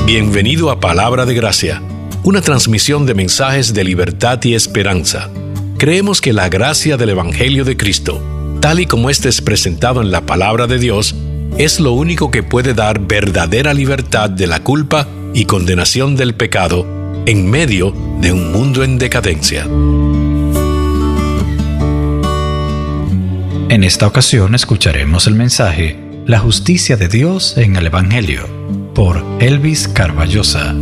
Bienvenido a Palabra de Gracia, una transmisión de mensajes de libertad y esperanza. Creemos que la gracia del Evangelio de Cristo, tal y como este es presentado en la Palabra de Dios, es lo único que puede dar verdadera libertad de la culpa y condenación del pecado en medio de un mundo en decadencia. En esta ocasión escucharemos el mensaje La justicia de Dios en el Evangelio, por Elvis Carballosa.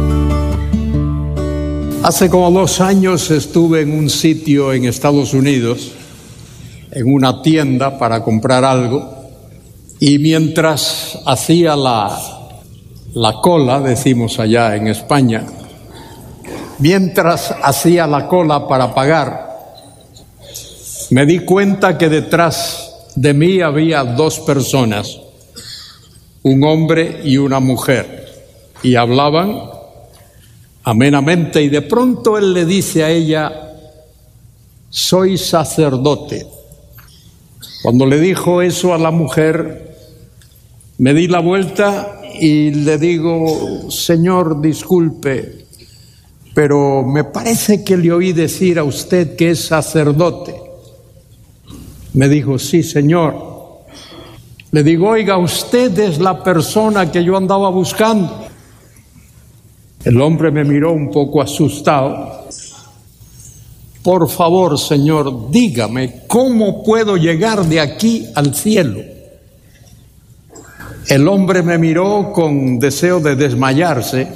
Hace como 2 años estuve en un sitio en Estados Unidos, en una tienda para comprar algo, y mientras hacía la cola, decimos allá en España, mientras hacía la cola para pagar, me di cuenta que detrás de mí había 2 personas, un hombre y una mujer, y hablaban amenamente, y de pronto él le dice a ella: soy sacerdote. Cuando le dijo eso a la mujer, me di la vuelta y le digo: señor, disculpe, pero me parece que le oí decir a usted que es sacerdote. Me dijo: sí, señor. Le digo: oiga, usted es la persona que yo andaba buscando. El hombre me miró un poco asustado. Por favor, señor, dígame, ¿cómo puedo llegar de aquí al cielo? El hombre me miró con deseo de desmayarse,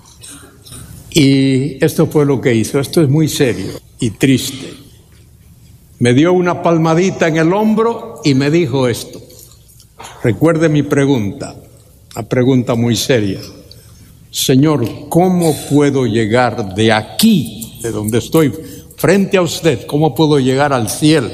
y esto fue lo que hizo. Esto es muy serio y triste. Me dio una palmadita en el hombro y me dijo esto. Recuerde mi pregunta, una pregunta muy seria. Señor, ¿cómo puedo llegar de aquí, de donde estoy, frente a usted? ¿Cómo puedo llegar al cielo?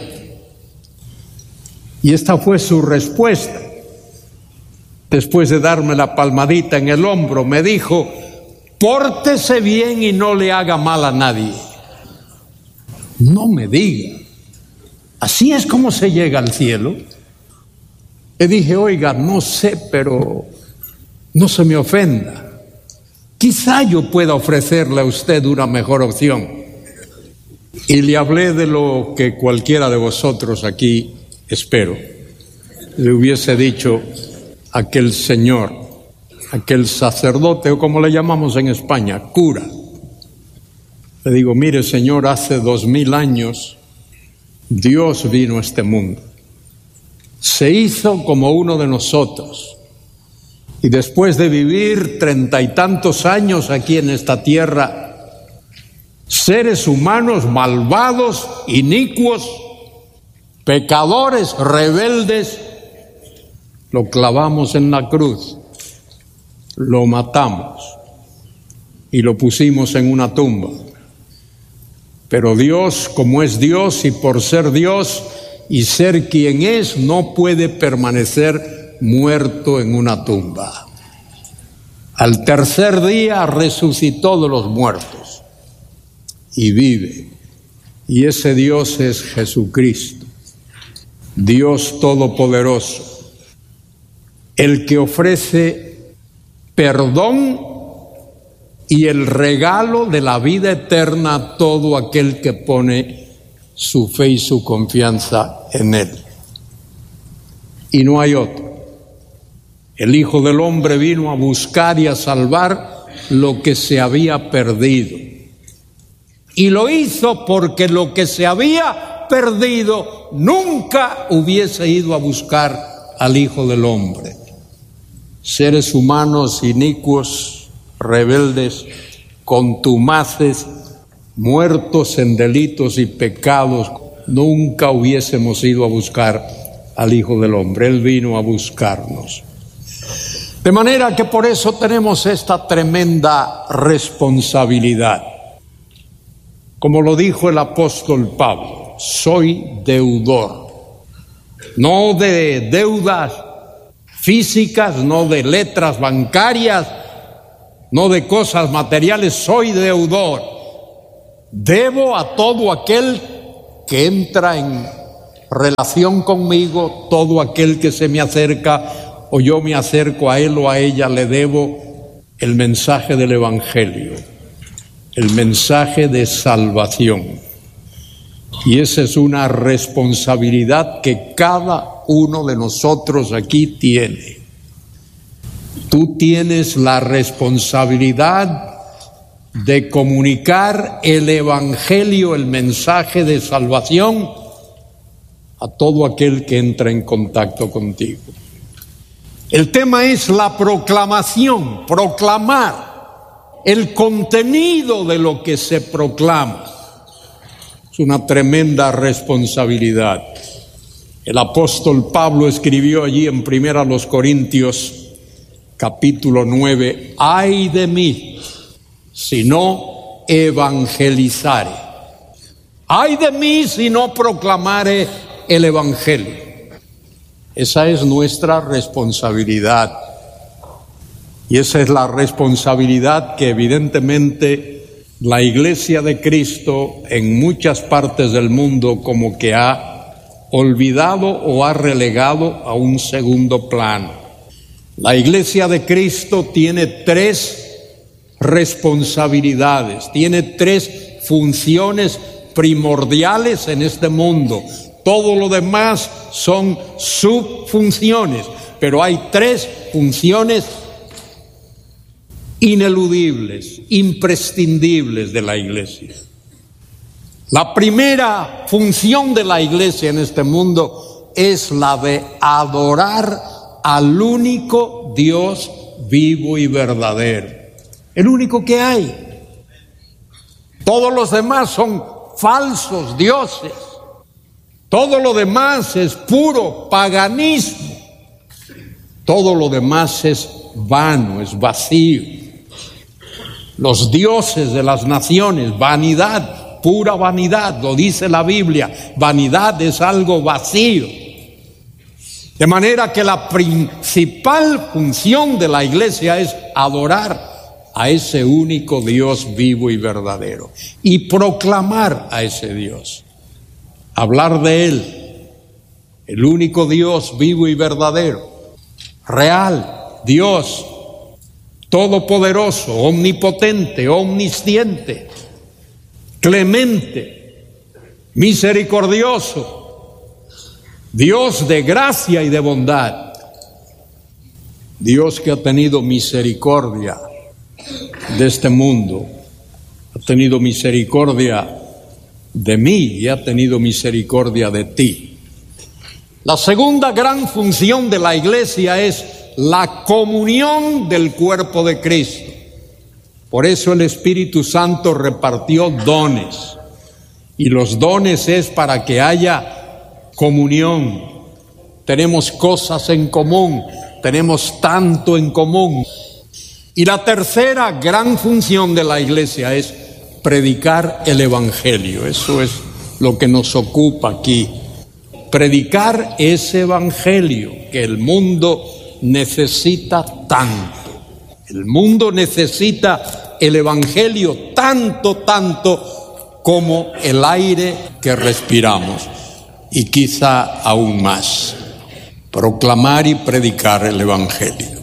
Y esta fue su respuesta. Después de darme la palmadita en el hombro, me dijo: pórtese bien y no le haga mal a nadie. No me diga. ¿Así es como se llega al cielo? Le dije: oiga, no sé, pero no se me ofenda. Quizá yo pueda ofrecerle a usted una mejor opción. Y le hablé de lo que cualquiera de vosotros aquí, espero, le hubiese dicho a aquel señor, aquel sacerdote, o como le llamamos en España, cura. Le digo: mire, señor, hace 2000 años Dios vino a este mundo. Se hizo como uno de nosotros. Y después de vivir 30 y tantos años aquí en esta tierra, seres humanos malvados, inicuos, pecadores, rebeldes, lo clavamos en la cruz, lo matamos y lo pusimos en una tumba. Pero Dios, como es Dios y por ser Dios y ser quien es, no puede permanecer muerto en una tumba. Al tercer día resucitó de los muertos y vive. Y ese Dios es Jesucristo, Dios Todopoderoso, el que ofrece perdón y el regalo de la vida eterna a todo aquel que pone su fe y su confianza en Él. Y no hay otro. El Hijo del Hombre vino a buscar y a salvar lo que se había perdido. Y lo hizo porque lo que se había perdido nunca hubiese ido a buscar al Hijo del Hombre. Seres humanos inicuos, rebeldes, contumaces, muertos en delitos y pecados, nunca hubiésemos ido a buscar al Hijo del Hombre. Él vino a buscarnos. De manera que por eso tenemos esta tremenda responsabilidad. Como lo dijo el apóstol Pablo: soy deudor. No de deudas físicas, no de letras bancarias, no de cosas materiales, soy deudor. Debo a todo aquel que entra en relación conmigo, todo aquel que se me acerca o yo me acerco a él o a ella, le debo el mensaje del Evangelio, el mensaje de salvación. Y esa es una responsabilidad que cada uno de nosotros aquí tiene. Tú tienes la responsabilidad de comunicar el Evangelio, el mensaje de salvación, a todo aquel que entra en contacto contigo. El tema es la proclamación, proclamar el contenido de lo que se proclama. Es una tremenda responsabilidad. El apóstol Pablo escribió allí en 1 Corintios capítulo 9, ay de mí si no evangelizare, ay de mí si no proclamare el Evangelio. Esa es nuestra responsabilidad. Y esa es la responsabilidad que evidentemente la Iglesia de Cristo en muchas partes del mundo como que ha olvidado o ha relegado a un segundo plano. La Iglesia de Cristo tiene 3 responsabilidades, tiene 3 funciones primordiales en este mundo. Todo lo demás son subfunciones, pero hay 3 funciones ineludibles, imprescindibles de la Iglesia. La primera función de la Iglesia en este mundo es la de adorar al único Dios vivo y verdadero, el único que hay. Todos los demás son falsos dioses. Todo lo demás es puro paganismo. Todo lo demás es vano, es vacío. Los dioses de las naciones, vanidad, pura vanidad, lo dice la Biblia. Vanidad es algo vacío. De manera que la principal función de la Iglesia es adorar a ese único Dios vivo y verdadero y proclamar a ese Dios. Hablar de Él, el único Dios vivo y verdadero, real, Dios todopoderoso, omnipotente, omnisciente, clemente, misericordioso, Dios de gracia y de bondad, Dios que ha tenido misericordia de este mundo, ha tenido misericordia de mí y ha tenido misericordia de ti. La segunda gran función de la Iglesia es la comunión del cuerpo de Cristo. Por eso el Espíritu Santo repartió dones, y los dones es para que haya comunión. Tenemos cosas en común, tenemos tanto en común. Y la tercera gran función de la Iglesia es predicar el Evangelio. Eso es lo que nos ocupa aquí. Predicar ese Evangelio que el mundo necesita tanto. El mundo necesita el Evangelio tanto como el aire que respiramos, y quizá aún más. Proclamar y predicar el Evangelio.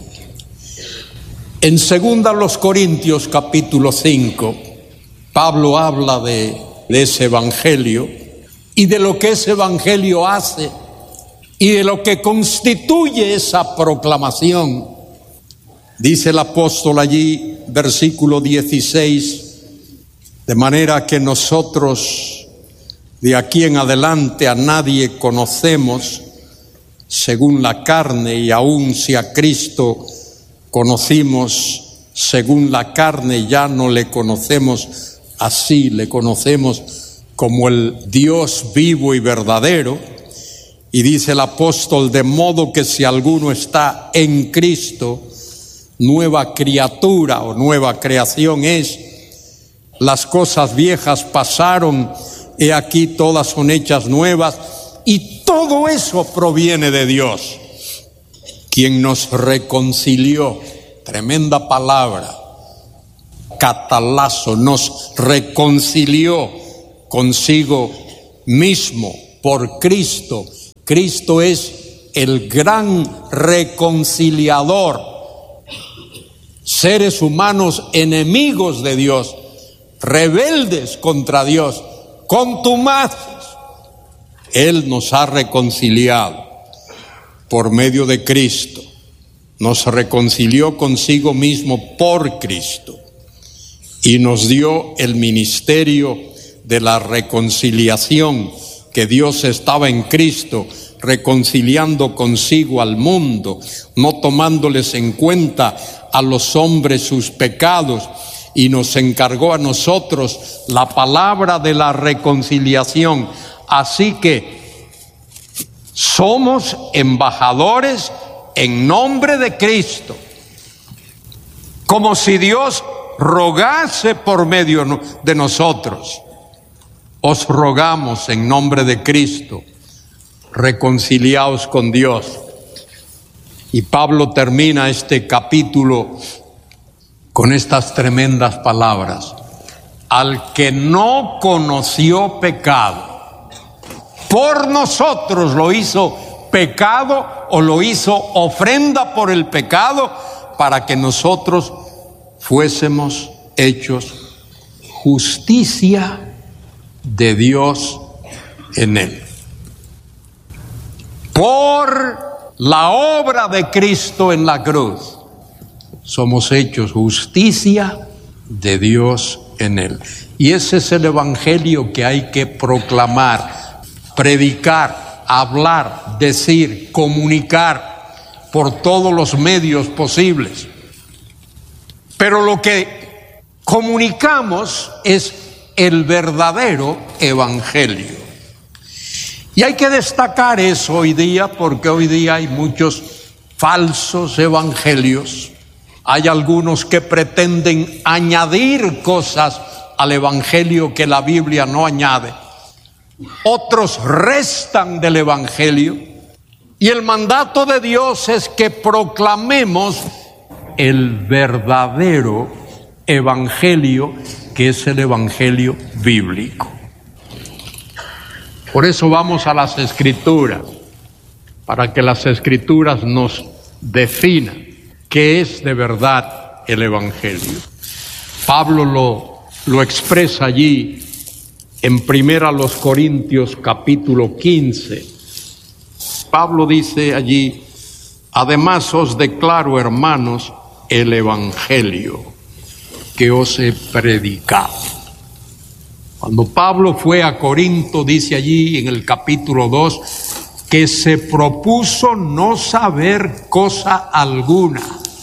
En 2 Corintios capítulo 5, Pablo habla de ese Evangelio y de lo que ese Evangelio hace y de lo que constituye esa proclamación. Dice el apóstol allí, versículo 16, de manera que nosotros de aquí en adelante a nadie conocemos según la carne, y aun si a Cristo conocimos según la carne, ya no le conocemos así, le conocemos como el Dios vivo y verdadero. Y dice el apóstol, de modo que si alguno está en Cristo, nueva criatura o nueva creación es. Las cosas viejas pasaron, he aquí todas son hechas nuevas, y todo eso proviene de Dios, quien nos reconcilió. Tremenda palabra, catalazo, nos reconcilió consigo mismo por Cristo. Cristo es el gran reconciliador. seres humanos enemigos de Dios, rebeldes contra Dios, contumaces, Él nos ha reconciliado por medio de Cristo. Nos reconcilió consigo mismo por Cristo y nos dio el ministerio de la reconciliación, que Dios estaba en Cristo reconciliando consigo al mundo, no tomándoles en cuenta a los hombres sus pecados, y nos encargó a nosotros la palabra de la reconciliación. Así que somos embajadores en nombre de Cristo, como si Dios rogase por medio de nosotros. Os rogamos en nombre de Cristo, reconciliaos con Dios. Y Pablo termina este capítulo con estas tremendas palabras: al que no conoció pecado, por nosotros lo hizo pecado, o lo hizo ofrenda por el pecado, para que nosotros fuésemos hechos justicia de Dios en él. Por la obra de Cristo en la cruz, somos hechos justicia de Dios en él. Y ese es el evangelio que hay que proclamar, predicar, hablar, decir, comunicar por todos los medios posibles. Pero lo que comunicamos es el verdadero evangelio. Y hay que destacar eso hoy día, porque hoy día hay muchos falsos evangelios. Hay algunos que pretenden añadir cosas al evangelio que la Biblia no añade. Otros restan del evangelio. Y el mandato de Dios es que proclamemos el verdadero evangelio, que es el evangelio bíblico. Por eso vamos a las Escrituras, para que las Escrituras nos definan qué es de verdad el evangelio. Pablo lo expresa allí en 1 Corintios capítulo 15. Pablo dice allí: además os declaro, hermanos, el evangelio que os he predicado. Cuando Pablo fue a Corinto, dice allí en el capítulo 2, que se propuso no saber cosa alguna,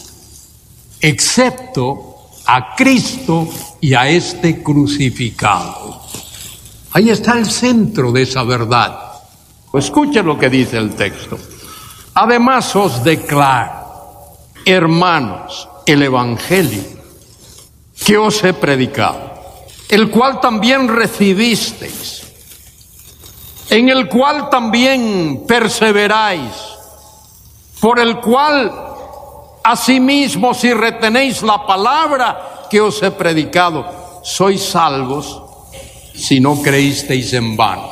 excepto a Cristo y a este crucificado. Ahí está el centro de esa verdad. Escuchen lo que dice el texto. Además os declaro, hermanos, el evangelio que os he predicado, el cual también recibisteis, en el cual también perseveráis, por el cual asimismo, si retenéis la palabra que os he predicado, sois salvos, si no creísteis en vano.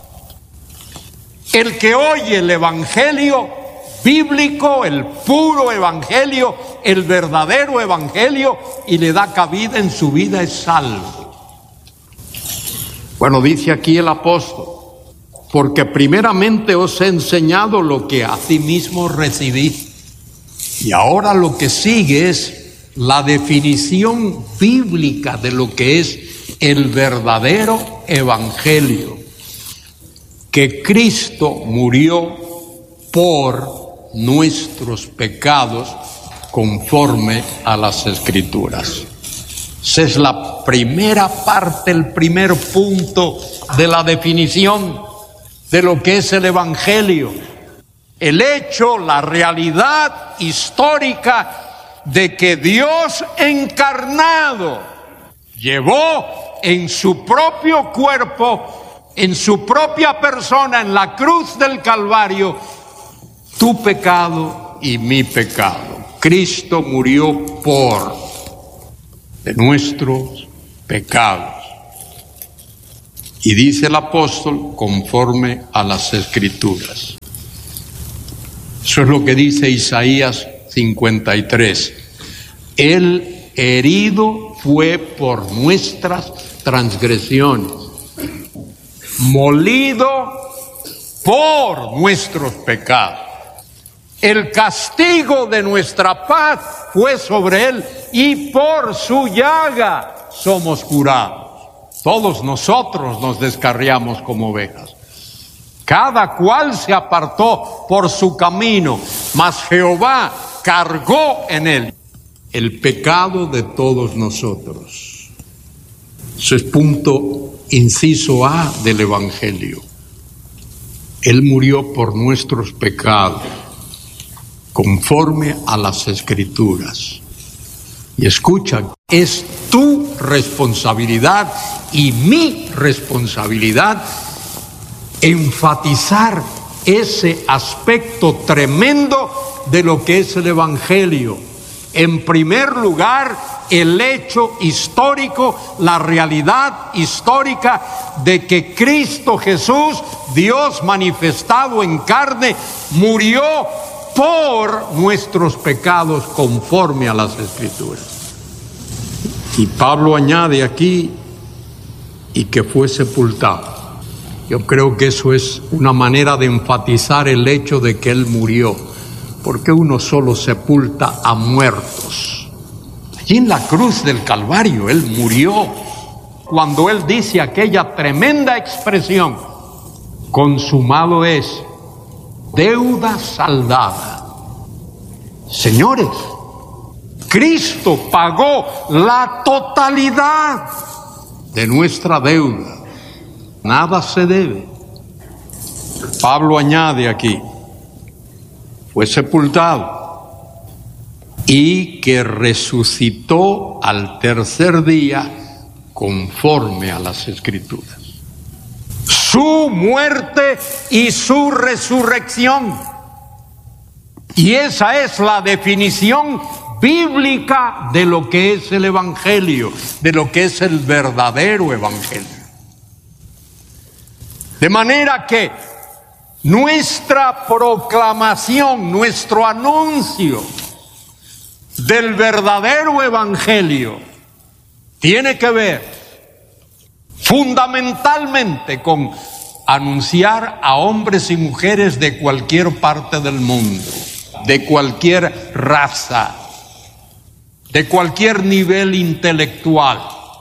El que oye el evangelio bíblico, el puro evangelio, el verdadero evangelio, y le da cabida en su vida, es salvo. Bueno, dice aquí el apóstol: porque primeramente os he enseñado lo que asimismo recibí. Y ahora lo que sigue es la definición bíblica de lo que es el verdadero evangelio: que Cristo murió por nuestros pecados conforme a las Escrituras. Esa es la primera parte, el primer punto de la definición de lo que es el evangelio. El hecho, la realidad histórica de que Dios encarnado llevó en su propio cuerpo, en su propia persona, en la cruz del Calvario, tu pecado y mi pecado. Cristo murió por de nuestros pecados. Y dice el apóstol: conforme a las Escrituras. Eso es lo que dice Isaías 53. Él herido fue por nuestras transgresiones, molido por nuestros pecados. El castigo de nuestra paz fue sobre Él y por su llaga somos curados. Todos nosotros nos descarriamos como ovejas. Cada cual se apartó por su camino, mas Jehová cargó en Él el pecado de todos nosotros. Eso es punto inciso A del Evangelio. Él murió por nuestros pecados, conforme a las Escrituras. Y escucha, es tu responsabilidad y mi responsabilidad enfatizar ese aspecto tremendo de lo que es el Evangelio. En primer lugar, el hecho histórico, la realidad histórica de que Cristo Jesús, Dios manifestado en carne, murió por nuestros pecados conforme a las Escrituras. Y Pablo añade aquí, y que fue sepultado. Yo creo que eso es una manera de enfatizar el hecho de que Él murió, porque uno solo sepulta a muertos. Allí en la cruz del Calvario Él murió, cuando Él dice aquella tremenda expresión: consumado es, deuda saldada. Señores, Cristo pagó la totalidad de nuestra deuda. Nada se debe. Pablo añade aquí, fue sepultado y que resucitó al tercer día conforme a las Escrituras. Su muerte y su resurrección. Y esa es la definición bíblica de lo que es el Evangelio, de lo que es el verdadero Evangelio. De manera que nuestra proclamación, nuestro anuncio del verdadero Evangelio tiene que ver fundamentalmente con anunciar a hombres y mujeres de cualquier parte del mundo, de cualquier raza, de cualquier nivel intelectual,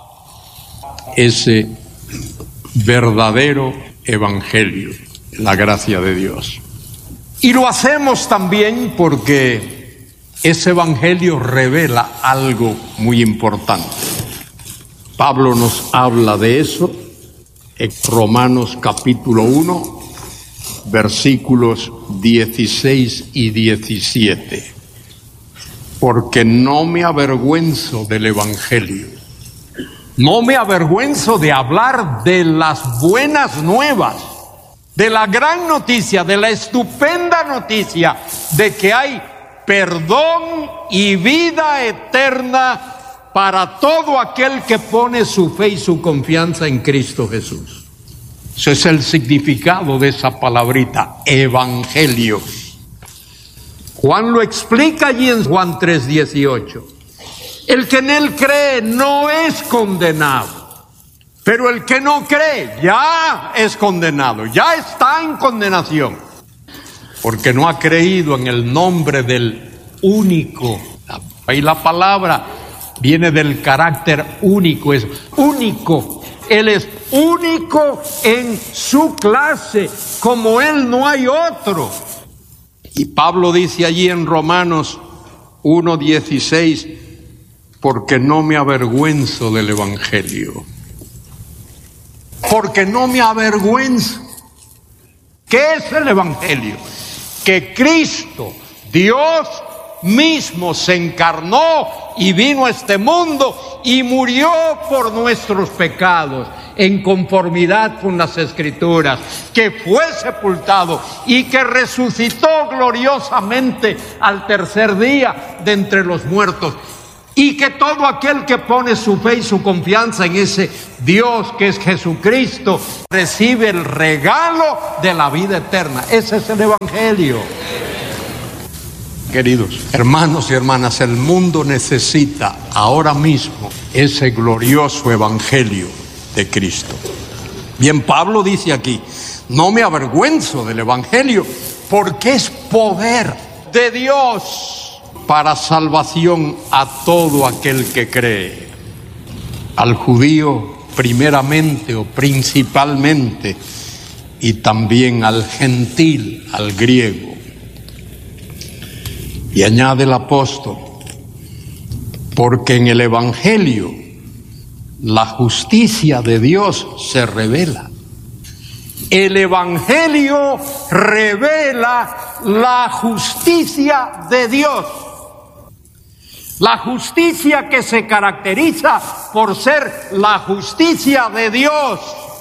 ese verdadero Evangelio, la gracia de Dios. Y lo hacemos también porque ese Evangelio revela algo muy importante. Pablo nos habla de eso en Romanos capítulo 1, versículos 16 y 17. Porque no me avergüenzo del Evangelio. No me avergüenzo de hablar de las buenas nuevas, de la gran noticia, de la estupenda noticia de que hay perdón y vida eterna para todo aquel que pone su fe y su confianza en Cristo Jesús. Ese es el significado de esa palabrita, Evangelio. Juan lo explica allí en Juan 3:18. El que en Él cree no es condenado, pero el que no cree ya es condenado, ya está en condenación, porque no ha creído en el nombre del único. Y la palabra viene del carácter único, es único. Él es único en su clase, como Él no hay otro. Y Pablo dice allí en Romanos 1:16, porque no me avergüenzo del Evangelio. Porque no me avergüenzo. ¿Qué es el Evangelio? Que Cristo, Dios mismo, se encarnó y vino a este mundo y murió por nuestros pecados en conformidad con las Escrituras, que fue sepultado y que resucitó gloriosamente al tercer día de entre los muertos, y que todo aquel que pone su fe y su confianza en ese Dios que es Jesucristo recibe el regalo de la vida eterna. Ese es el Evangelio. Queridos hermanos y hermanas, el mundo necesita ahora mismo ese glorioso evangelio de Cristo. Bien, Pablo dice aquí: no me avergüenzo del evangelio, porque es poder de Dios para salvación a todo aquel que cree, al judío primeramente o principalmente, y también al gentil, al griego. Y añade el apóstol: porque en el evangelio la justicia de Dios se revela. El evangelio revela la justicia de Dios. La justicia que se caracteriza por ser la justicia de Dios.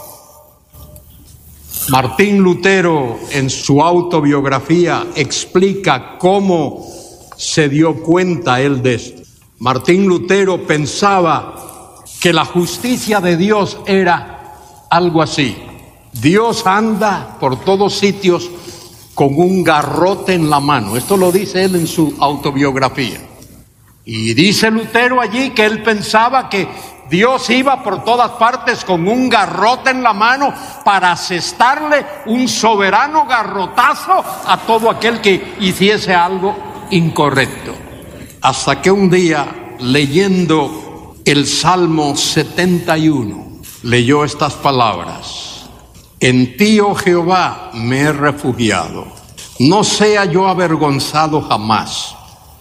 Martín Lutero, en su autobiografía, explica cómo se dio cuenta él de esto. Martín Lutero pensaba que la justicia de Dios era algo así: Dios anda por todos sitios con un garrote en la mano. Esto lo dice él en su autobiografía. Y dice Lutero allí que él pensaba que Dios iba por todas partes con un garrote en la mano para asestarle un soberano garrotazo a todo aquel que hiciese algo incorrecto. Hasta que un día, leyendo el Salmo 71, leyó estas palabras: en ti, oh Jehová, me he refugiado, no sea yo avergonzado jamás.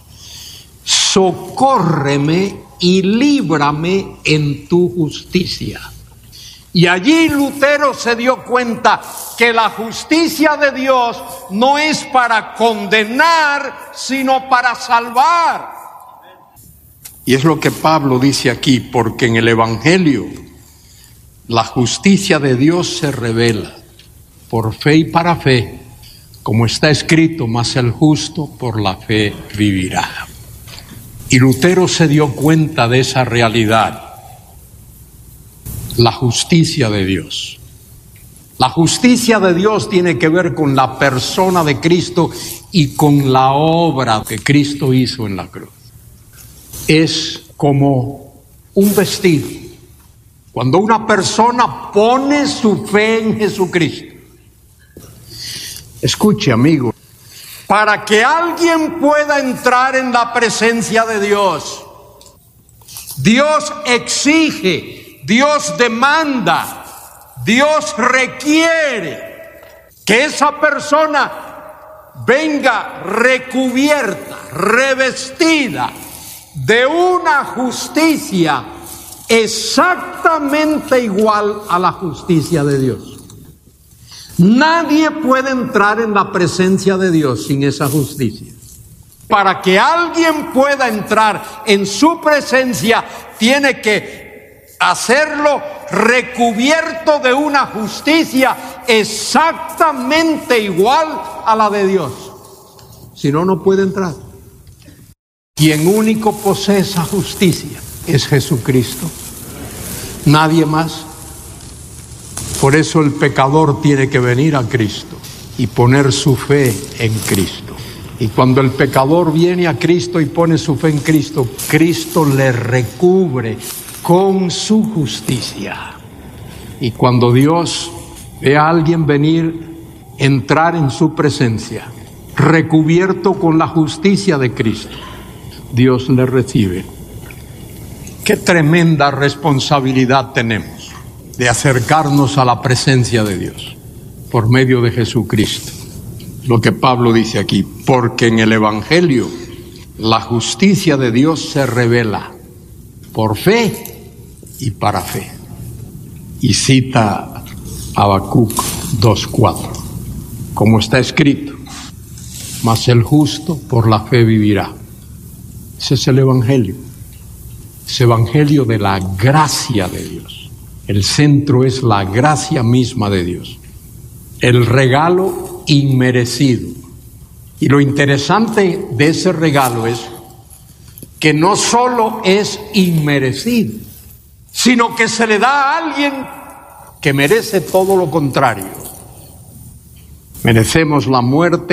Socórreme y líbrame en tu justicia. Y allí Lutero se dio cuenta que la justicia de Dios no es para condenar, sino para salvar. Y es lo que Pablo dice aquí: porque en el evangelio la justicia de Dios se revela por fe y para fe, como está escrito: mas el justo por la fe vivirá. Y Lutero se dio cuenta de esa realidad. La justicia de Dios. La justicia de Dios tiene que ver con la persona de Cristo y con la obra que Cristo hizo en la cruz. Es como un vestido. Cuando una persona pone su fe en Jesucristo. Escuche, amigo. Para que alguien pueda entrar en la presencia de Dios, Dios exige, Dios demanda, Dios requiere que esa persona venga recubierta, revestida de una justicia exactamente igual a la justicia de Dios. Nadie puede entrar en la presencia de Dios sin esa justicia. Para que alguien pueda entrar en su presencia, tiene que hacerlo recubierto de una justicia exactamente igual a la de Dios. Si no, no puede entrar. Quien único posee esa justicia es Jesucristo. Nadie más. Por eso el pecador tiene que venir a Cristo y poner su fe en Cristo. Y cuando el pecador viene a Cristo y pone su fe en Cristo, Cristo le recubre con su justicia. Y cuando Dios ve a alguien venir, entrar en su presencia, recubierto con la justicia de Cristo, Dios le recibe. Qué tremenda responsabilidad tenemos de acercarnos a la presencia de Dios por medio de Jesucristo. Lo que Pablo dice aquí: porque en el evangelio la justicia de Dios se revela por fe y para fe. Y cita Habacuc 2:4, como está escrito: mas el justo por la fe vivirá. Ese es el evangelio, ese evangelio de la gracia de Dios. El centro es la gracia misma de Dios, el regalo inmerecido. Y lo interesante de ese regalo es que no solo es inmerecido, sino que se le da a alguien que merece todo lo contrario. Merecemos la muerte